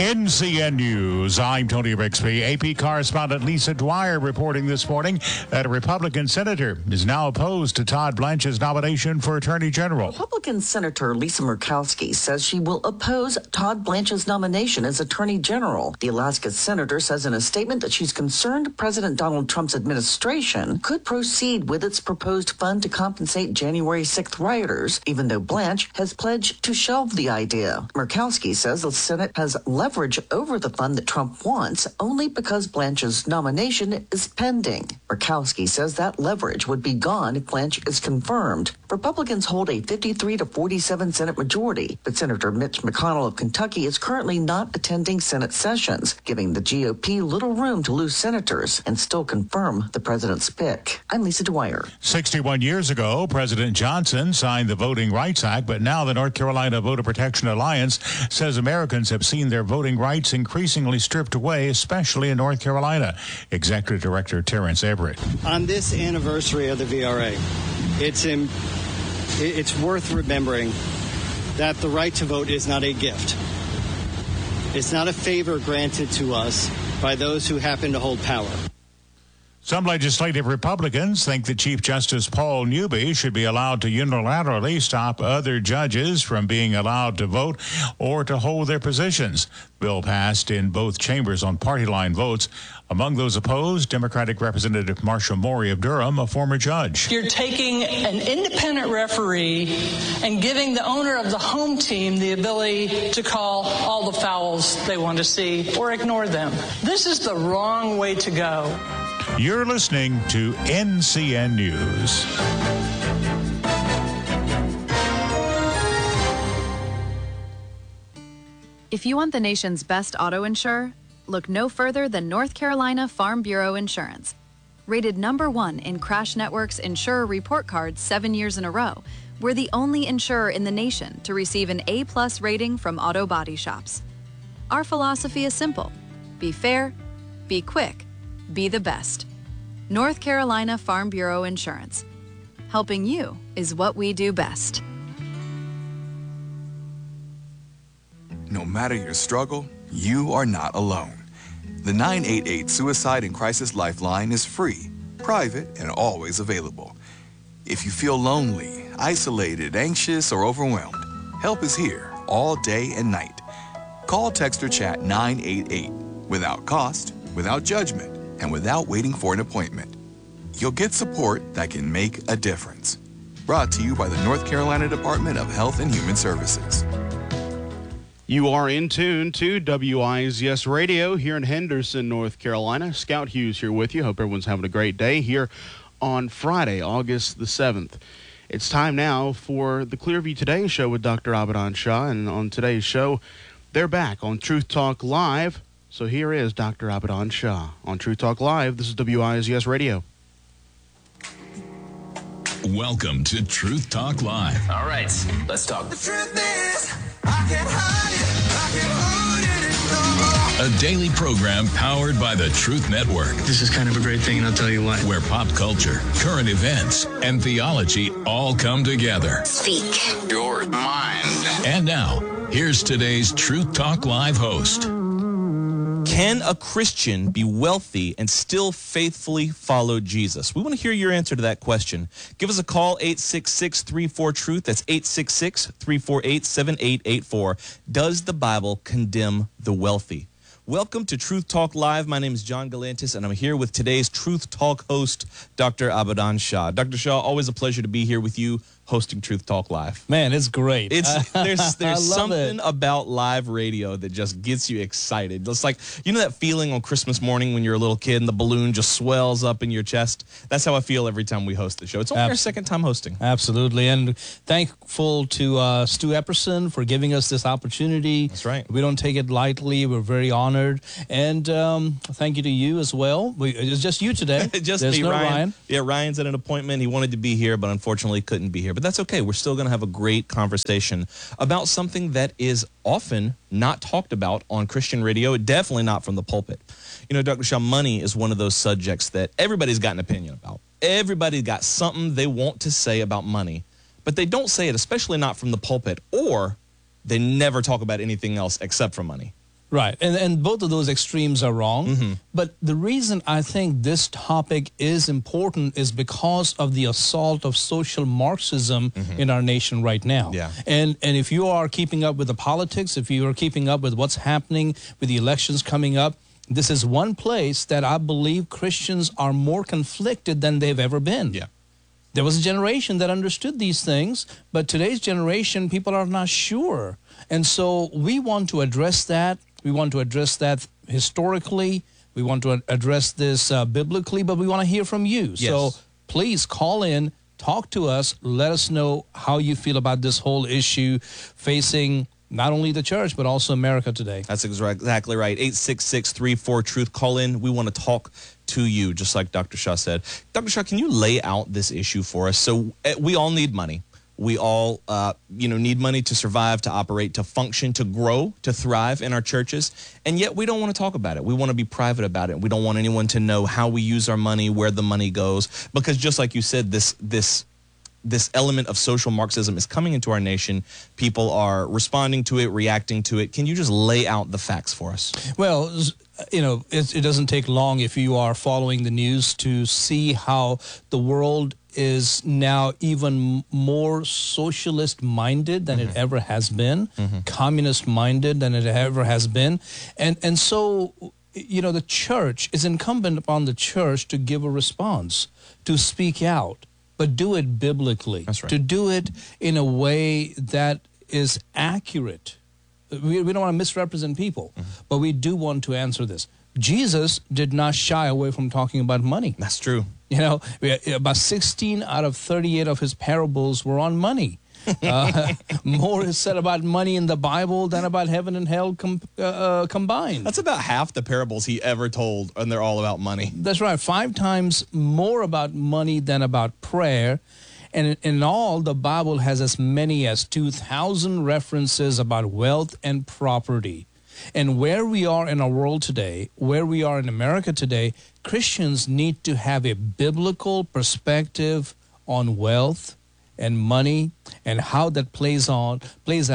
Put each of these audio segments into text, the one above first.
NCN News, I'm Tony Bixby. AP correspondent Lisa Dwyer reporting this morning that a Republican senator is now opposed to Todd Blanche's nomination for Attorney General. Republican Senator Lisa Murkowski says she will oppose Todd Blanche's nomination as Attorney General. The Alaska senator says in a statement that she's concerned President Donald Trump's administration could proceed with its proposed fund to compensate January 6th rioters, even though Blanche has pledged to shelve the idea. Murkowski says the Senate has leverage over the fund that Trump wants only because Blanche's nomination is pending. Murkowski says that leverage would be gone if Blanche is confirmed. Republicans hold a 53-47 Senate majority, but Senator Mitch McConnell of Kentucky is currently not attending Senate sessions, giving the GOP little room to lose senators and still confirm the president's pick. I'm Lisa Dwyer. 61 years ago, President Johnson signed the Voting Rights Act, but now the North Carolina Voter Protection Alliance says Americans have seen their voting rights increasingly stripped away, especially in North Carolina. Executive Director Terrence Everett. On this anniversary of the VRA, it's worth remembering that the right to vote is not a gift. It's not a favor granted to us by those who happen to hold power. Some legislative Republicans think that Chief Justice Paul Newby should be allowed to unilaterally stop other judges from being allowed to vote or to hold their positions. Bill passed in both chambers on party line votes. Among those opposed, Democratic Representative Marsha Maury of Durham, a former judge. You're taking an independent referee and giving the owner of the home team the ability to call all the fouls they want to see or ignore them. This is the wrong way to go. You're listening to NCN News. If you want the nation's best auto insurer, look no further than North Carolina Farm Bureau Insurance. Rated #1 in Crash Network's Insurer Report Card 7 years in a row, we're the only insurer in the nation to receive an A+ rating from auto body shops. Our philosophy is simple: be fair, be quick, be the best. North Carolina Farm Bureau Insurance. Helping you is what we do best. No matter your struggle, you are not alone. The 988 Suicide and Crisis Lifeline is free, private, and always available. If you feel lonely, isolated, anxious, or overwhelmed, help is here all day and night. Call, text, or chat 988 without cost, without judgment, and without waiting for an appointment. You'll get support that can make a difference. Brought to you by the North Carolina Department of Health and Human Services. You are in tune to WIZS Radio here in Henderson, North Carolina. Scout Hughes here with you. Hope everyone's having a great day here on Friday, August the 7th. It's time now for the Clearview Today show with Dr. Abadan Shah. And on today's show, they're back on Truth Talk Live. So here is Dr. Abadan Shah on Truth Talk Live. This is WIZS Radio. Welcome to Truth Talk Live. All right, let's talk. The truth is, I can't hide it, I can't hold it anymore. A daily program powered by the Truth Network. This is kind of a great thing, and I'll tell you why. Where pop culture, current events, and theology all come together. Speak your mind. And now, here's today's Truth Talk Live host. Can a Christian be wealthy and still faithfully follow Jesus? We want to hear your answer to that question. Give us a call, 866-34-TRUTH. That's 866-348-7884. Does the Bible condemn the wealthy? Welcome to Truth Talk Live. My name is John Galantis, and I'm here with today's Truth Talk host, Dr. Abadan Shah. Dr. Shah, always a pleasure to be here with you, hosting Truth Talk Live. Man, it's great. There's something about live radio that just gets you excited. It's like, you know that feeling on Christmas morning when you're a little kid and the balloon just swells up in your chest? That's how I feel every time we host the show. It's only our second time hosting. Absolutely. And thankful to Stu Epperson for giving us this opportunity. That's right. We don't take it lightly. We're very honored. And thank you to you as well. It's just you today. Just There's me, no Ryan. Yeah, Ryan's at an appointment. He wanted to be here, but unfortunately couldn't be here. But that's okay. We're still going to have a great conversation about something that is often not talked about on Christian radio, definitely not from the pulpit. You know, Dr. Shah, money is one of those subjects that everybody's got an opinion about. Everybody's got something they want to say about money, but they don't say it, especially not from the pulpit, or they never talk about anything else except for money. Right. And both of those extremes are wrong. But the reason I think this topic is important is because of the assault of social Marxism in our nation right now. Yeah. And if you are keeping up with the politics, if you are keeping up with what's happening with the elections coming up, this is one place that I believe Christians are more conflicted than they've ever been. Yeah. There was a generation that understood these things, but today's generation, people are not sure. And so we want to address that. We want to address that historically. We want to address this biblically, but we want to hear from you. Yes. So please call in, talk to us, let us know how you feel about this whole issue facing not only the church, but also America today. That's exactly right. 866-34-TRUTH. Call in. We want to talk to you, just like Dr. Shaw said. Dr. Shaw, can you lay out this issue for us? So we all need money. We all, need money to survive, to operate, to function, to grow, to thrive in our churches. And yet we don't want to talk about it. We want to be private about it. We don't want anyone to know how we use our money, where the money goes. Because just like you said, this element of social Marxism is coming into our nation. People are responding to it, reacting to it. Can you just lay out the facts for us? Well, it doesn't take long if you are following the news to see how the world is now even more socialist-minded than it ever has been, communist-minded than it ever has been. And so, the church, is incumbent upon the church to give a response, to speak out, but do it biblically. That's right. To do it in a way that is accurate. We don't want to misrepresent people, but we do want to answer this. Jesus did not shy away from talking about money. That's true. About 16 out of 38 of his parables were on money. More is said about money in the Bible than about heaven and hell combined. That's about half the parables he ever told, and they're all about money. That's right. 5 times more about money than about prayer. And in all, the Bible has as many as 2,000 references about wealth and property. And where we are in our world today, where we are in America today, Christians need to have a biblical perspective on wealth and money and how that plays out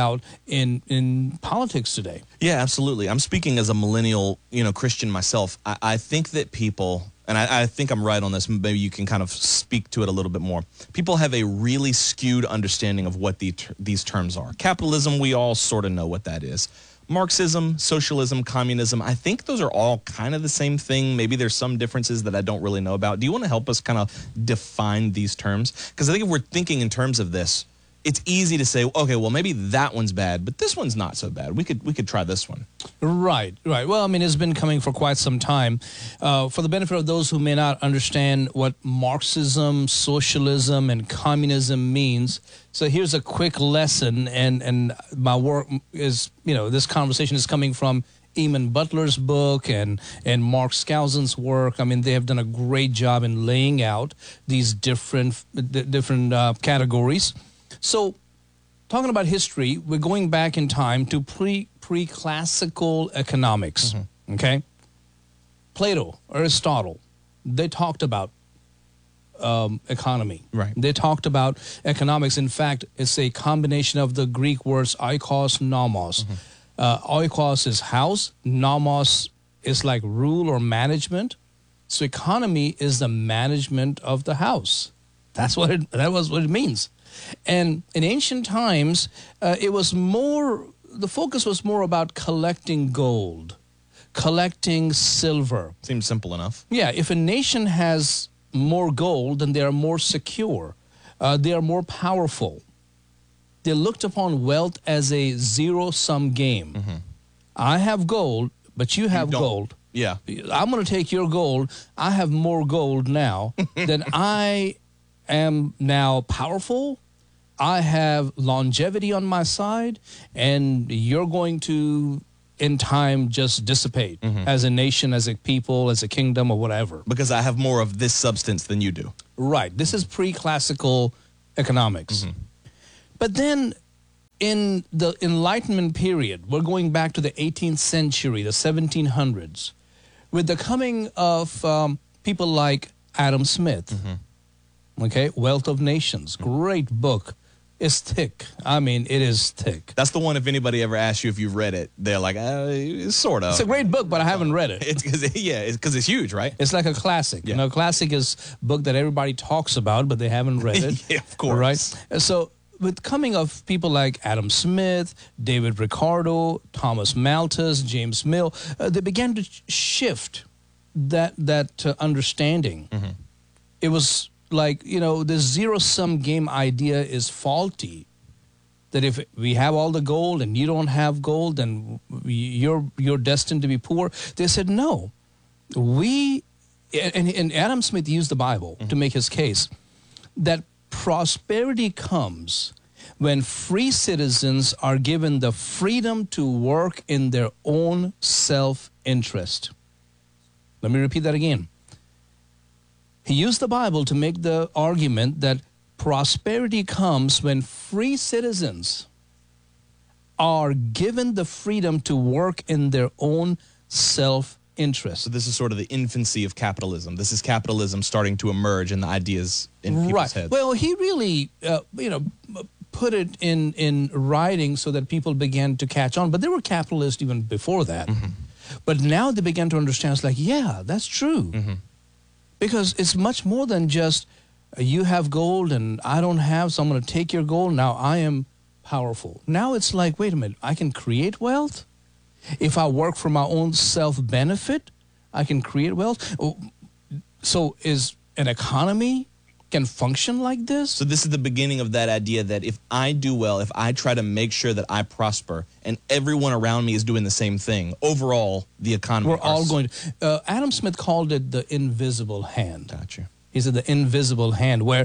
in politics today. Yeah, absolutely. I'm speaking as a millennial, Christian myself. I think that people, and I think I'm right on this, maybe you can kind of speak to it a little bit more. People have a really skewed understanding of what these terms are. Capitalism, we all sort of know what that is. Marxism, socialism, communism, I think those are all kind of the same thing. Maybe there's some differences that I don't really know about. Do you want to help us kind of define these terms? Because I think if we're thinking in terms of this, it's easy to say, okay, well, maybe that one's bad, but this one's not so bad. We could try this one. Right. Well, it's been coming for quite some time. For the benefit of those who may not understand what Marxism, socialism, and communism means, so here's a quick lesson, and my work is, this conversation is coming from Eamon Butler's book and Mark Skousen's work. They have done a great job in laying out these different categories. So, talking about history, we're going back in time to pre-classical economics, okay? Plato, Aristotle, they talked about economy. Right. They talked about economics. In fact, it's a combination of the Greek words oikos, nomos. Oikos is house, nomos is like rule or management. So economy is the management of the house. That was what it means. And in ancient times, the focus was more about collecting gold, collecting silver. Seems simple enough. Yeah, if a nation has more gold, then they are more secure. They are more powerful. They looked upon wealth as a zero-sum game. I have gold, but you have gold. Yeah. I'm going to take your gold. I have more gold now than I am now powerful. I have longevity on my side, and you're going to, in time, just dissipate as a nation, as a people, as a kingdom, or whatever. Because I have more of this substance than you do. Right. This is pre-classical economics. But then in the Enlightenment period, we're going back to the 18th century, the 1700s, with the coming of people like Adam Smith. Okay, Wealth of Nations, great book It's thick. I mean, it is thick. That's the one, if anybody ever asks you if you've read it, they're like, sort of. It's a great book, but I haven't read it. It's because it's huge, right? It's like a classic. Yeah. You know, classic is a book that everybody talks about, but they haven't read it. Yeah, of course. Right? So with coming of people like Adam Smith, David Ricardo, Thomas Malthus, James Mill, they began to shift that understanding. Mm-hmm. It was like, you know, the zero-sum game idea is faulty. That if we have all the gold and you don't have gold, then you're destined to be poor. They said, no. And Adam Smith used the Bible to make his case that prosperity comes when free citizens are given the freedom to work in their own self-interest. Let me repeat that again. He used the Bible to make the argument that prosperity comes when free citizens are given the freedom to work in their own self-interest. So this is sort of the infancy of capitalism. This is capitalism starting to emerge and the ideas in people's heads. Well, he really, put it in writing so that people began to catch on. But there were capitalists even before that. Mm-hmm. But now they began to understand, it's like, yeah, that's true. Mm-hmm. Because it's much more than just you have gold and I don't have, so I'm going to take your gold. Now I am powerful. Now it's like, wait a minute, I can create wealth? If I work for my own self-benefit, I can create wealth? So is an economy can function like this? So this is the beginning of that idea that if I do well, if I try to make sure that I prosper and everyone around me is doing the same thing, overall, the economy... We're all going to... Adam Smith called it the invisible hand. Gotcha. He said the invisible hand, where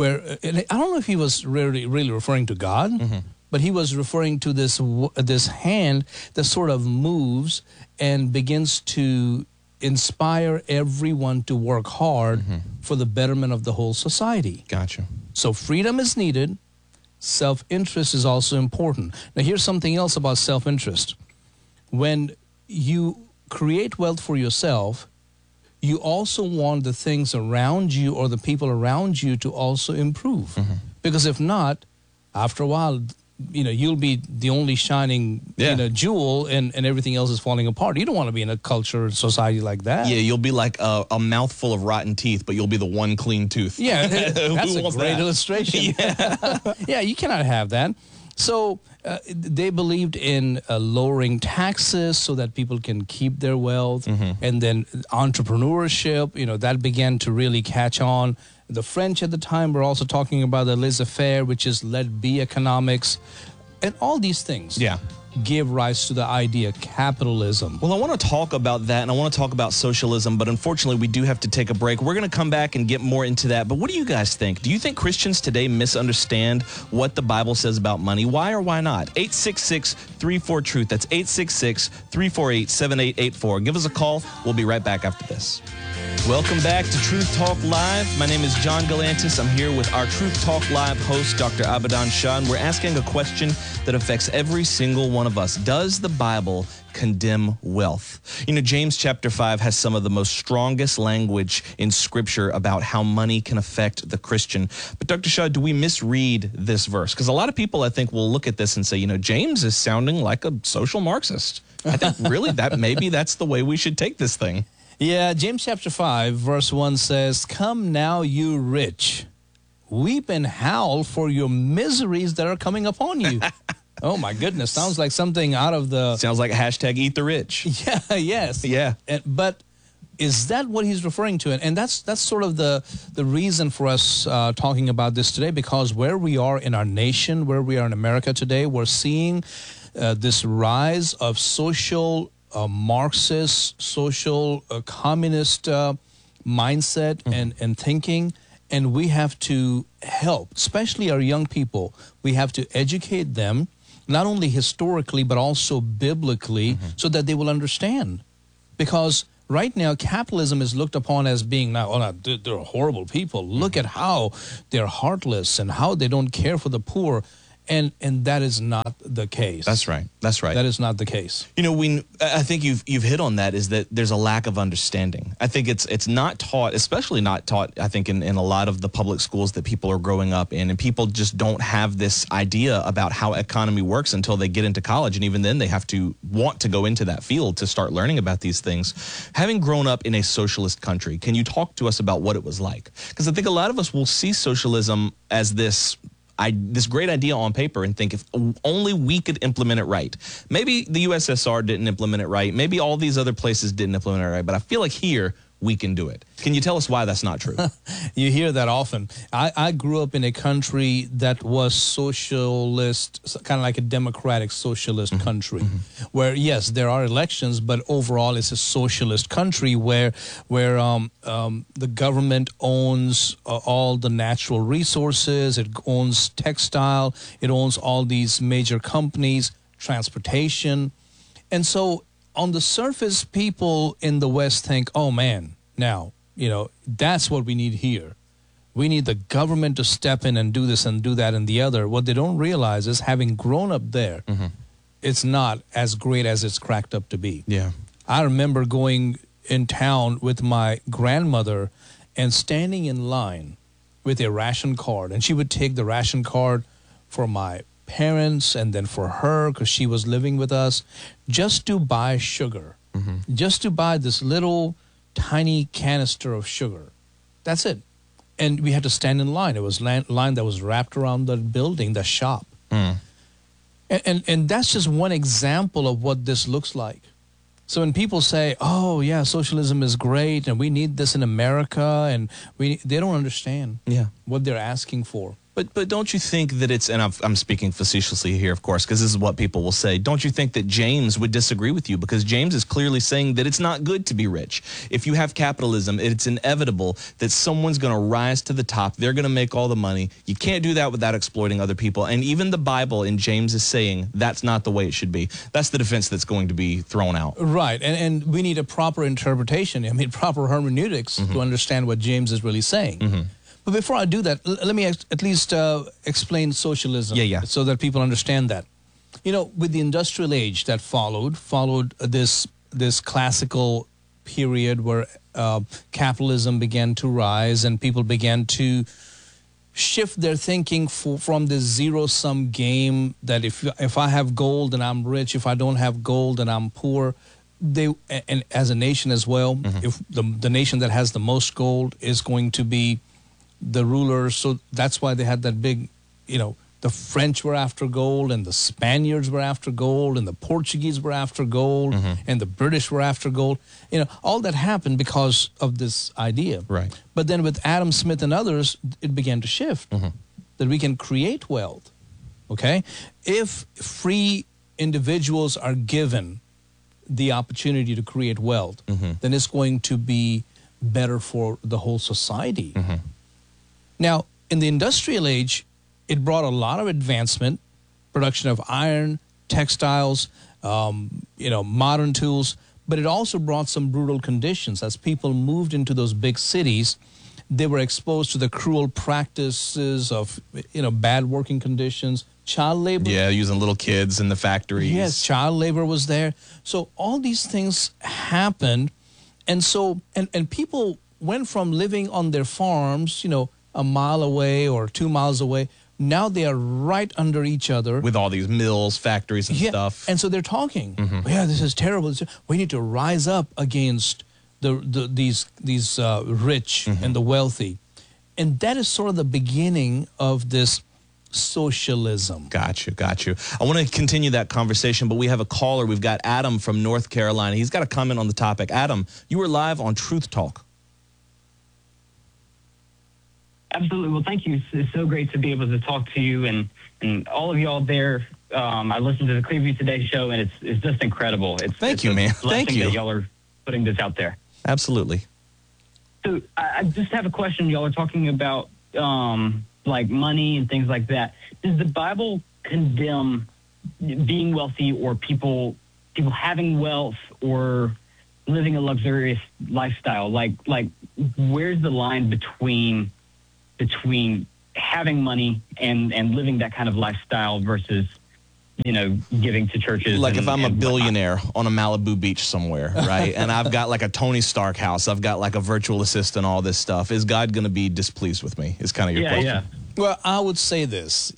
I don't know if he was really referring to God, mm-hmm. but he was referring to this hand that sort of moves and begins to inspire everyone to work hard mm-hmm. for the betterment of the whole society. Gotcha. So freedom is needed. Self-interest is also important. Now here's something else about self-interest. When you create wealth for yourself, you also want the things around you or the people around you to also improve. Mm-hmm. Because if not, after a while, you'll be the only shining jewel and everything else is falling apart. You don't want to be in a culture and society like that. Yeah, you'll be like a mouthful of rotten teeth, but you'll be the one clean tooth. Yeah, that's a great illustration. Yeah. Yeah, you cannot have that. So they believed in lowering taxes so that people can keep their wealth. Mm-hmm. And then entrepreneurship, that began to really catch on. The French at the time were also talking about the laissez-faire, which is let-be economics. And all these things give rise to the idea capitalism. Well, I want to talk about that, and I want to talk about socialism, but unfortunately, we do have to take a break. We're going to come back and get more into that, but what do you guys think? Do you think Christians today misunderstand what the Bible says about money? Why or why not? 866-34-TRUTH. That's 866-348-7884. Give us a call. We'll be right back after this. Welcome back to Truth Talk Live. My name is John Galantis. I'm here with our Truth Talk Live host, Dr. Abadan Shah, and we're asking a question that affects every single one of us. Does the Bible condemn wealth? James chapter 5 has some of the most strongest language in Scripture about how money can affect the Christian. But Dr. Shah, do we misread this verse? Because a lot of people, I think, will look at this and say, James is sounding like a social Marxist. I think really maybe that's the way we should take this thing. Yeah, James chapter 5, verse 1 says, "Come now, you rich, weep and howl for your miseries that are coming upon you." Oh, my goodness. Sounds like something out of the... Sounds like hashtag eat the rich. Yeah, yes. Yeah. But is that what he's referring to? And that's sort of the reason for us talking about this today, because where we are in our nation, where we are in America today, we're seeing this rise of social Marxist, social, communist mindset mm-hmm. and thinking, and we have to help, especially our young people. We have to educate them, not only historically, but also biblically, mm-hmm. so that they will understand. Because right now, capitalism is looked upon as being, they're horrible people. Mm-hmm. Look at how they're heartless and how they don't care for the poor. And that is not the case. That's right. That's right. That is not the case. You know, I think you've hit on that, is that there's a lack of understanding. I think it's not taught, especially not taught, I think, in a lot of the public schools that people are growing up in. And people just don't have this idea about how economy works until they get into college. And even then they have to want to go into that field to start learning about these things. Having grown up in a socialist country, can you talk to us about what it was like? Because I think a lot of us will see socialism as this great idea on paper and think if only we could implement it right. Maybe the USSR didn't implement it right. Maybe all these other places didn't implement it right. But I feel like here we can do it. Can you tell us why that's not true? You hear that often. I grew up in a country that was socialist, kind of like a democratic socialist country, where, yes, there are elections, but overall it's a socialist country where the government owns all the natural resources, it owns textile, it owns all these major companies, transportation. And so on the surface, people in the West think, oh, man, now, that's what we need here. We need the government to step in and do this and do that and the other. What they don't realize is, having grown up there, it's not as great as it's cracked up to be. Yeah. I remember going in town with my grandmother and standing in line with a ration card. And she would take the ration card for my parents and then for her, because she was living with us, just to buy sugar, just to buy this little tiny canister of sugar. That's it. And we had to stand in line. It was line that was wrapped around the building, the shop. And that's just one example of what this looks like. So when people say, oh, yeah, socialism is great and we need this in America, and they don't understand what they're asking for. But don't you think that it's, and I'm speaking facetiously here, of course, because this is what people will say, don't you think that James would disagree with you? Because James is clearly saying that it's not good to be rich. If you have capitalism, it's inevitable that someone's going to rise to the top. They're going to make all the money. You can't do that without exploiting other people. And even the Bible in James is saying that's not the way it should be. That's the defense that's going to be thrown out. Right. And we need a proper interpretation, proper hermeneutics to understand what James is really saying. But before I do that, let me at least explain socialism so that people understand that. With the industrial age that followed this classical period where capitalism began to rise and people began to shift their thinking from this zero-sum game that if I have gold then I'm rich, if I don't have gold then I'm poor. And as a nation as well, if the nation that has the most gold is going to be the rulers, so that's why they had that big, the French were after gold, and the Spaniards were after gold, and the Portuguese were after gold, and the British were after gold. All that happened because of this idea. Right. But then with Adam Smith and others, it began to shift, that we can create wealth, okay? If free individuals are given the opportunity to create wealth, then it's going to be better for the whole society. Now, in the industrial age, it brought a lot of advancement, production of iron, textiles, modern tools, but it also brought some brutal conditions. As people moved into those big cities, they were exposed to the cruel practices of, bad working conditions, child labor. Yeah, using little kids in the factories. Yes, child labor was there. So all these things happened, and so and people went from living on their farms, a mile away or 2 miles away. Now they are right under each other. With all these mills, factories, and stuff. And so they're talking. Yeah, this is terrible. We need to rise up against these rich and the wealthy. And that is sort of the beginning of this socialism. Got you. I want to continue that conversation, but we have a caller. We've got Adam from North Carolina. He's got a comment on the topic. Adam, you were live on Truth Talk. Absolutely. Well, thank you. It's so great to be able to talk to you and all of y'all there. I listened to the Clearview Today show, and it's just incredible. Thank you, man. Thank you. That y'all are putting this out there. Absolutely. So I just have a question. Y'all are talking about like money and things like that. Does the Bible condemn being wealthy or people having wealth or living a luxurious lifestyle? Like where's the line between having money and living that kind of lifestyle versus, giving to churches. Like if I'm a billionaire on a Malibu beach somewhere, right? And I've got like a Tony Stark house, I've got like a virtual assistant, all this stuff. Is God going to be displeased with me? Is kind of your question. Yeah. Well, I would say this,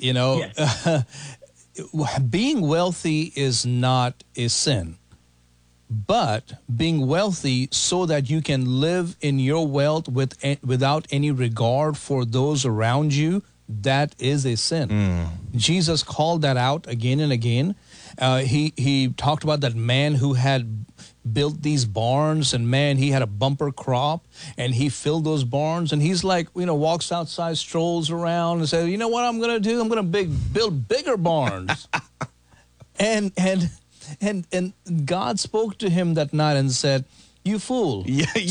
being wealthy is not a sin, but being wealthy so that you can live in your wealth without any regard for those around you, that is a sin. Jesus called that out again and again. He talked about that man who had built these barns, and man, he had a bumper crop, and he filled those barns, and he's like, walks outside, strolls around, and says, you know what I'm going to do? I'm going to build bigger barns. and God spoke to him that night and said, you fool,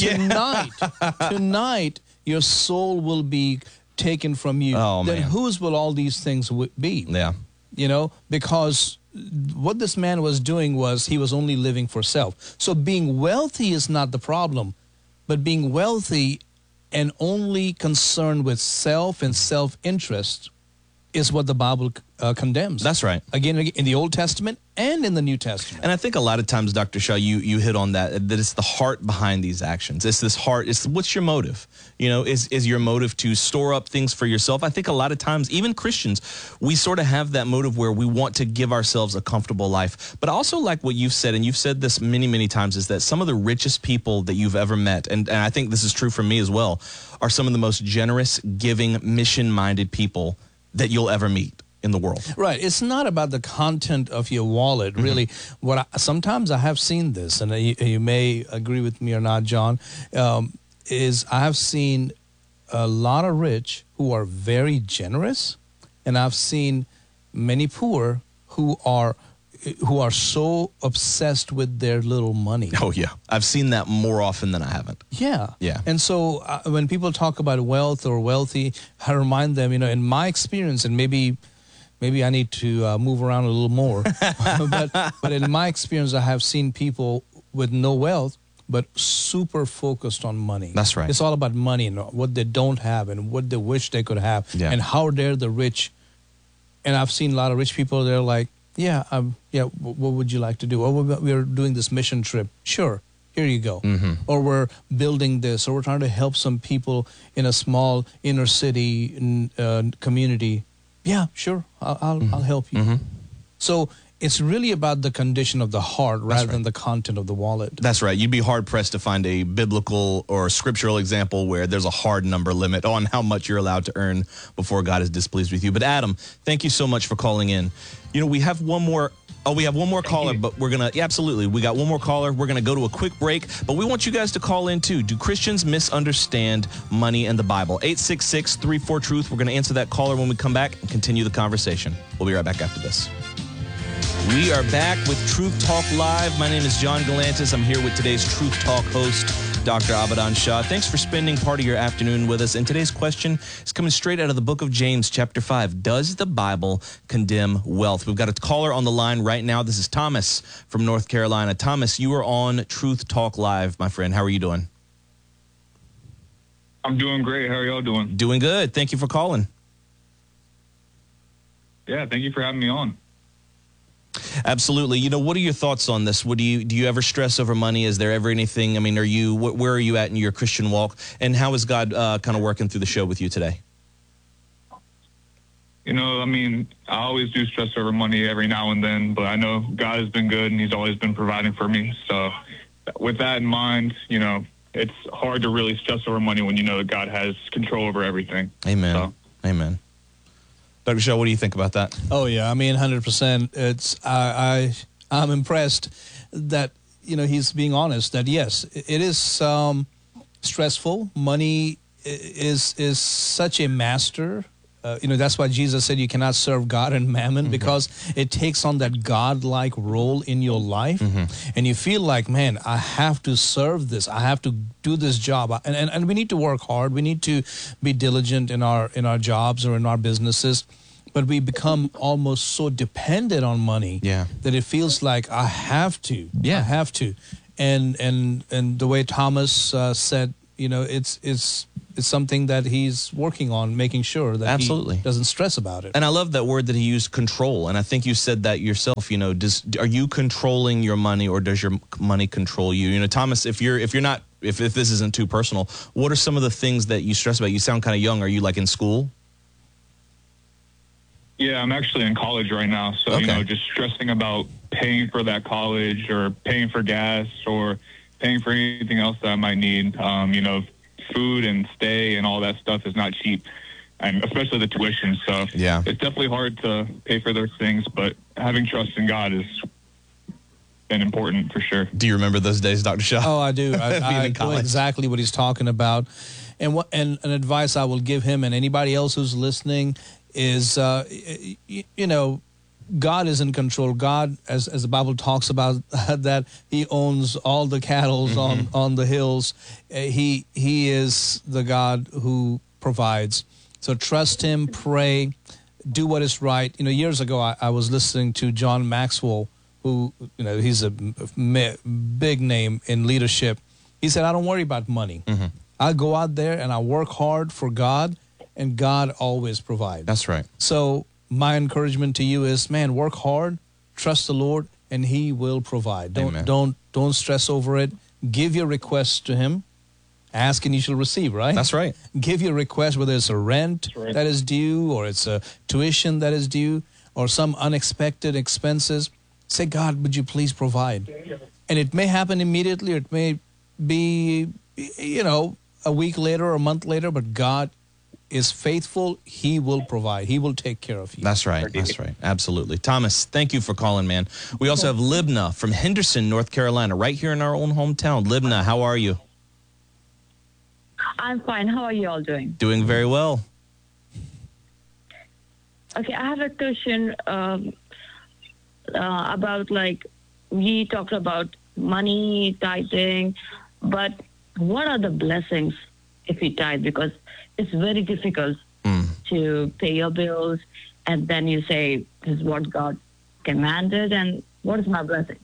tonight your soul will be taken from you. Oh, then man. whose will all these things be? Yeah. Because what this man was doing was he was only living for self. So being wealthy is not the problem, but being wealthy and only concerned with self and self-interest is what the Bible condemns. That's right. Again, in the Old Testament and in the New Testament. And I think a lot of times, Dr. Shaw, you hit on that it's the heart behind these actions. It's this heart. It's what's your motive? Is your motive to store up things for yourself? I think a lot of times, even Christians, we sort of have that motive where we want to give ourselves a comfortable life. But I also like what you've said, and you've said this many, many times, is that some of the richest people that you've ever met, and I think this is true for me as well, are some of the most generous, giving, mission-minded people that you'll ever meet in the world. Right. It's not about the content of your wallet, really. Sometimes I have seen this, and you may agree with me or not, John, is I have seen a lot of rich who are very generous, and I've seen many poor who are so obsessed with their little money. Oh, yeah. I've seen that more often than I haven't. Yeah. Yeah. And so when people talk about wealth or wealthy, I remind them, in my experience, and maybe I need to move around a little more, but in my experience, I have seen people with no wealth, but super focused on money. That's right. It's all about money and what they don't have and what they wish they could have, Yeah. and how they're the rich. And I've seen a lot of rich people, they're like, what would you like to do? Oh, we're doing this mission trip. Sure, here you go. Mm-hmm. Or we're building this, or we're trying to help some people in a small inner city community. Yeah, sure, I'll help you. Mm-hmm. So it's really about the condition of the heart rather than the content of the wallet. That's right. You'd be hard-pressed to find a biblical or scriptural example where there's a hard number limit on how much you're allowed to earn before God is displeased with you. But Adam, thank you so much for calling in. We have one more... we have one more caller, but we're going to... Yeah, absolutely. We got one more caller. We're going to go to a quick break, but we want you guys to call in, too. Do Christians misunderstand money and the Bible? 866-34-TRUTH. We're going to answer that caller when we come back and continue the conversation. We'll be right back after this. We are back with Truth Talk Live. My name is John Galantis. I'm here with today's Truth Talk host, Dr. Abadan Shah. Thanks for spending part of your afternoon with us. And today's question is coming straight out of the book of James, chapter 5. Does the Bible condemn wealth? We've got a caller on the line right now. This is Thomas from North Carolina. Thomas, you are on Truth Talk Live, my friend. How are you doing? I'm doing great. How are y'all doing? Doing good. Thank you for calling. Yeah, thank you for having me on. Absolutely. What are your thoughts on this? Do you ever stress over money? Is there ever anything? I mean, where are you at in your Christian walk? And how is God kind of working through the show with you today? I always do stress over money every now and then, but I know God has been good and he's always been providing for me. So with that in mind, it's hard to really stress over money when you know that God has control over everything. Amen. So. Amen. Dr. Shaw, what do you think about that? Oh, yeah. 100%. I'm impressed that, he's being honest that, yes, it is stressful. Money is such a master. That's why Jesus said you cannot serve God and mammon, because it takes on that God-like role in your life. And you feel like, man, I have to serve this. I have to do this job. And we need to work hard. We need to be diligent in our jobs or in our businesses. But we become almost so dependent on money that it feels like I have to. Yeah. I have to. And the way Thomas said, it's it's something that he's working on, making sure that Absolutely. he doesn't stress about it. And I love that word that he used, control. And I think you said that yourself. You know, are you controlling your money, or does your money control you? You know, Thomas, if this isn't too personal, what are some of the things that you stress about? You sound kind of young. Are you like in school? Yeah, I'm actually in college right now. So, you know, just stressing about paying for that college, or paying for gas, or paying for anything else that I might need. You know, food and stay and all that stuff is not cheap, and especially the tuition. So yeah, it's definitely hard to pay for those things, but having trust in God has been important for sure. Do you remember those days, Dr. Shaw? Oh, I do. I know exactly what he's talking about. And an advice I will give him and anybody else who's listening is, you know, God is in control. God, as the Bible talks about, that he owns all the cattle on the hills. He is the God who provides. So trust him, pray, do what is right. You know, years ago, I was listening to John Maxwell, who, you know, he's a big name in leadership. He said, I don't worry about money. I go out there and I work hard for God, and God always provides. That's right. So my encouragement to you is, man, work hard, trust the Lord, and he will provide. Don't stress over it. Give your requests to him. Ask and you shall receive, right? That's right. Give your request, whether it's a rent that is due, or it's a tuition that is due, or some unexpected expenses. Say, God, would you please provide? And it may happen immediately, or it may be, you know, a week later or a month later, but God is faithful. He will provide. He will take care of you. That's right. That's right. Absolutely. Thomas, thank you for calling, man. We also have Libna from Henderson, North Carolina, right here in our own hometown. Libna, how are you? I'm fine. How are you all doing? Doing very well. Okay, I have a question about, like, we talked about money, tithing, but what are the blessings if you tithe? Because it's very difficult to pay your bills, and then you say, this is what God commanded, and what is my blessing?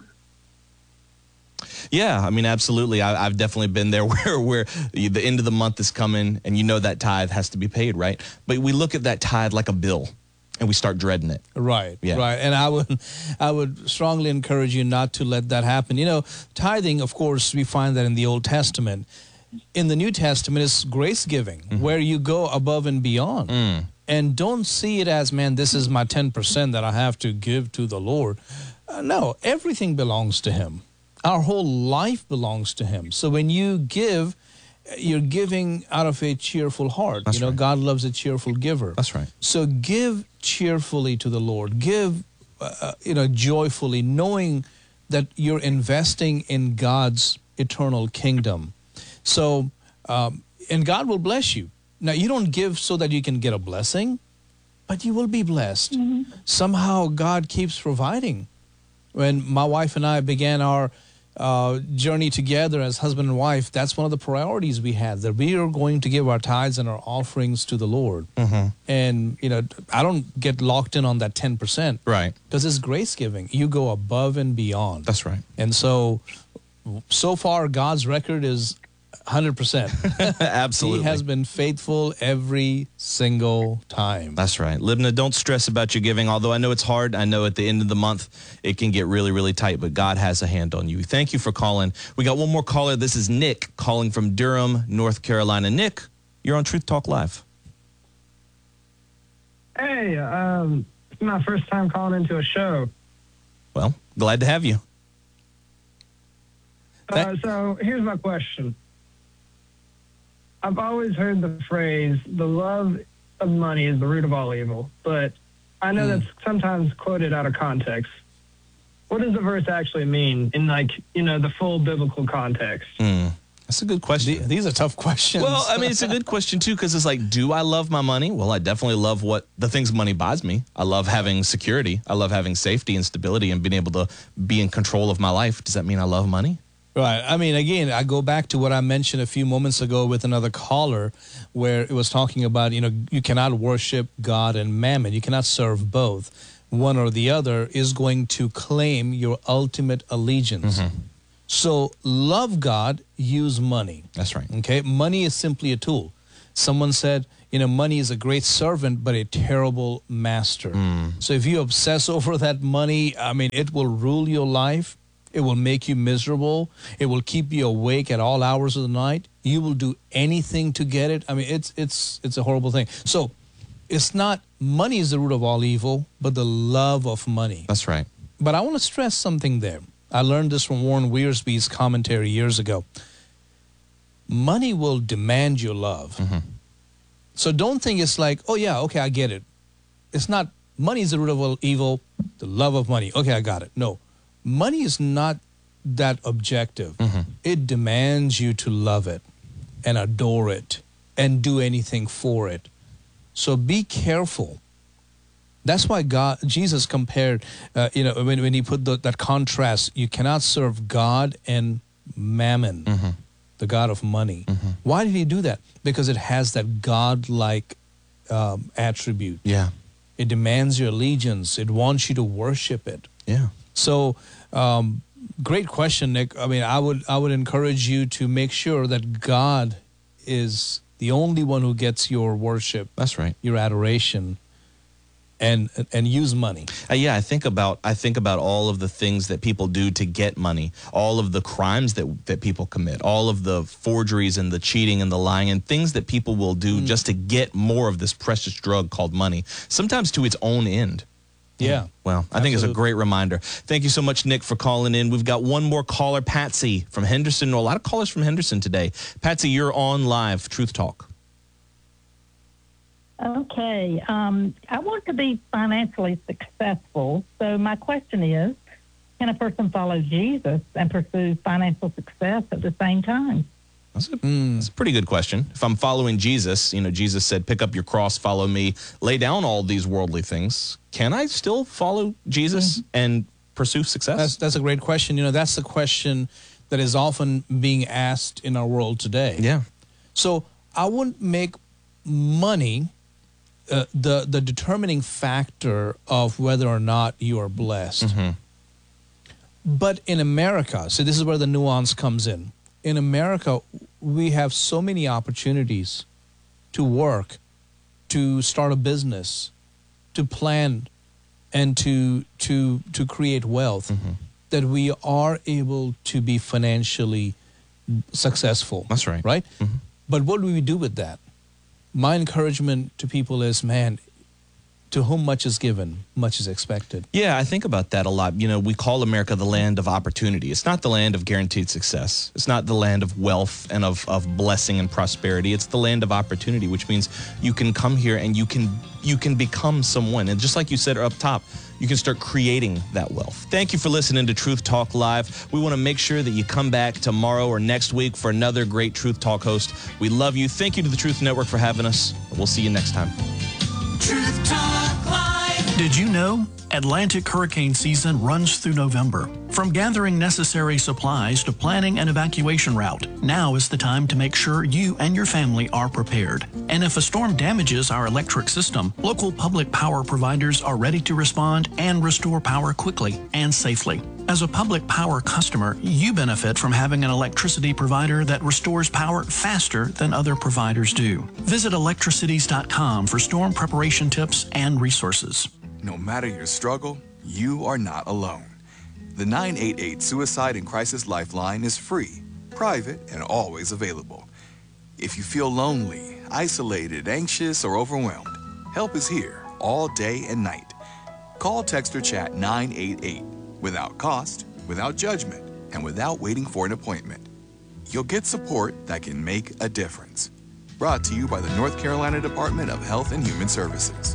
Yeah, I mean, absolutely. I've definitely been there where the end of the month is coming, and you know that tithe has to be paid, right? But we look at that tithe like a bill, and we start dreading it. Right, yeah. Right. And I would strongly encourage you not to let that happen. You know, tithing, of course, we find that in the Old Testament. In the New Testament, it's grace giving, where you go above and beyond. And don't see it as, man, this is my 10% that I have to give to the Lord. No, everything belongs to him. Our whole life belongs to him. So when you give, you're giving out of a cheerful heart. That's you know, right. God loves a cheerful giver. That's right. So give cheerfully to the Lord. Give, joyfully, knowing that you're investing in God's eternal kingdom. So, and God will bless you. Now, you don't give so that you can get a blessing, but you will be blessed. Somehow God keeps providing. When my wife and I began our journey together as husband and wife, that's one of the priorities we had, that we are going to give our tithes and our offerings to the Lord. And, you know, I don't get locked in on that 10%. Right. Because it's grace giving. You go above and beyond. That's right. And so far, God's record is 100%. Absolutely. He has been faithful every single time. That's right. Libna, don't stress about your giving, although I know it's hard. I know at the end of the month it can get really, really tight, but God has a hand on you. Thank you for calling. We got one more caller. This is Nick calling from Durham, North Carolina. Nick, you're on Truth Talk Live. Hey, it's my first time calling into a show. Well, glad to have you. So here's my question. I've always heard the phrase, the love of money is the root of all evil, but I know that's sometimes quoted out of context. What does the verse actually mean in, like, you know, the full biblical context? That's a good question. These are tough questions. Well, I mean, it's a good question, too, because it's like, do I love my money? Well, I definitely love the things money buys me. I love having security. I love having safety and stability and being able to be in control of my life. Does that mean I love money? Right. I mean, again, I go back to what I mentioned a few moments ago with another caller, where it was talking about, you know, you cannot worship God and mammon. You cannot serve both. One or the other is going to claim your ultimate allegiance. So love God, use money. That's right. Okay. Money is simply a tool. Someone said, money is a great servant, but a terrible master. So if you obsess over that money, it will rule your life. It will make you miserable. It will keep you awake at all hours of the night. You will do anything to get it. It's a horrible thing. So it's not money is the root of all evil, but the love of money. That's right. But I want to stress something there. I learned this from Warren Wiersbe's commentary years ago. Money will demand your love. So don't think it's like, oh yeah, okay, I get it. It's not, money is the root of all evil, the love of money. Okay, I got it. No, money is not that objective. It demands you to love it and adore it and do anything for it. So be careful. That's why Jesus compared, when he put that contrast, you cannot serve God and mammon, the God of money. Why did he do that? Because it has that God-like attribute. Yeah. It demands your allegiance. It wants you to worship it. Yeah. So, great question, Nick. I would encourage you to make sure that God is the only one who gets your worship. That's right. Your adoration. And use money. I think about all of the things that people do to get money, all of the crimes that people commit, all of the forgeries and the cheating and the lying and things that people will do just to get more of this precious drug called money, sometimes to its own end. Yeah. Well, I think it's a great reminder. Thank you so much, Nick, for calling in. We've got one more caller, Patsy from Henderson. A lot of callers from Henderson today. Patsy, you're on live Truth Talk. Okay. I want to be financially successful. So my question is, can a person follow Jesus and pursue financial success at the same time? That's a pretty good question. If I'm following Jesus, Jesus said, pick up your cross, follow me, lay down all these worldly things. Can I still follow Jesus and pursue success? That's a great question. That's the question that is often being asked in our world today. Yeah. So I wouldn't make money the determining factor of whether or not you are blessed. But in America, so this is where the nuance comes in. In America, we have so many opportunities to work, to start a business, to plan, and to create wealth, that we are able to be financially successful. That's right. Right? But what do we do with that? My encouragement to people is, to whom much is given, much is expected. Yeah, I think about that a lot. We call America the land of opportunity. It's not the land of guaranteed success. It's not the land of wealth and of blessing and prosperity. It's the land of opportunity, which means you can come here and you can become someone. And just like you said up top, you can start creating that wealth. Thank you for listening to Truth Talk Live. We want to make sure that you come back tomorrow or next week for another great Truth Talk host. We love you. Thank you to the Truth Network for having us. We'll see you next time. Truth Talk Live. Did you know Atlantic hurricane season runs through November? From gathering necessary supplies to planning an evacuation route, now is the time to make sure you and your family are prepared. And if a storm damages our electric system, local public power providers are ready to respond and restore power quickly and safely. As a public power customer, you benefit from having an electricity provider that restores power faster than other providers do. Visit electricities.com for storm preparation tips and resources. No matter your struggle, you are not alone. The 988 Suicide and Crisis Lifeline is free, private, and always available. If you feel lonely, isolated, anxious, or overwhelmed, help is here all day and night. Call, text, or chat 988 without cost, without judgment, and without waiting for an appointment. You'll get support that can make a difference. Brought to you by the North Carolina Department of Health and Human Services.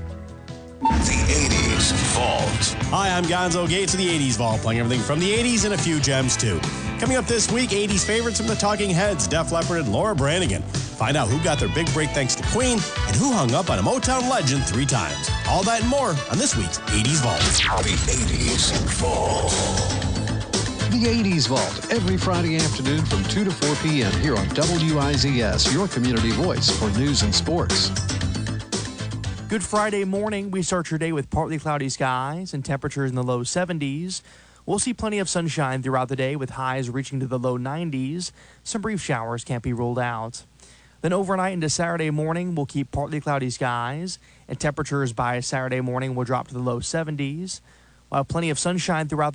The 80s Vault. Hi, I'm Gonzo Gates of the 80s Vault, playing everything from the 80s and a few gems too. Coming up this week, 80s favorites from the Talking Heads, Def Leppard, and Laura Branigan. Find out who got their big break thanks to Queen and who hung up on a Motown legend 3 times. All that and more on this week's 80s Vault. The 80s Vault. The 80s Vault, every Friday afternoon from 2 to 4 p.m. here on WIZS, your community voice for news and sports. Good Friday morning. We start your day with partly cloudy skies and temperatures in the low 70s. We'll see plenty of sunshine throughout the day with highs reaching to the low 90s. Some brief showers can't be ruled out. Then overnight into Saturday morning, we'll keep partly cloudy skies, and temperatures by Saturday morning will drop to the low 70s, while plenty of sunshine throughout